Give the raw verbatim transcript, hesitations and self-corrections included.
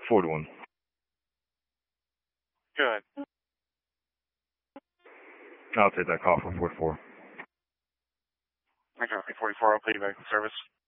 forty-one. Good. I'll take that call for forty-four. Okay, forty-four, I'll pay you back in service.